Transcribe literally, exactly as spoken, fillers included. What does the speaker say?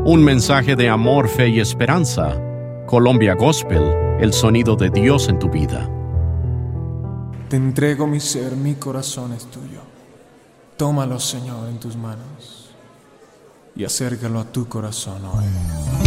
Un mensaje de amor, fe y esperanza. Colombia Gospel, el sonido de Dios en tu vida. Te entrego mi ser, mi corazón es tuyo. Tómalo, Señor, en tus manos y acércalo a tu corazón hoy.